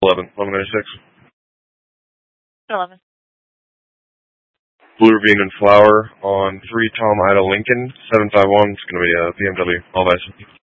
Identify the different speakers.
Speaker 1: 1196.
Speaker 2: 11.
Speaker 1: Blue Ravine and Flower on 3 Tom Ida Lincoln, 751. It's going to be a BMW, all by